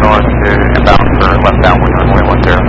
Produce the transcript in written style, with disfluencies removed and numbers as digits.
north to inbound for left downwind runway 10.